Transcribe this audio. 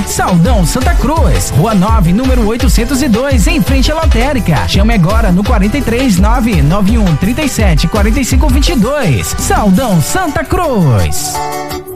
Saldão Santa Cruz, Rua 9, número 802, em frente à lotérica. Chame agora no 43 991 37 45 22. Saldão Santa Cruz.